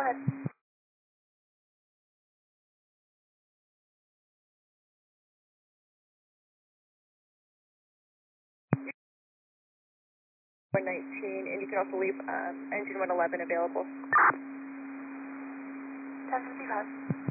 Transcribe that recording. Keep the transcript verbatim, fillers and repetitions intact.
ahead. one nineteen, and you can also leave um, engine one eleven available. ten fifty-five.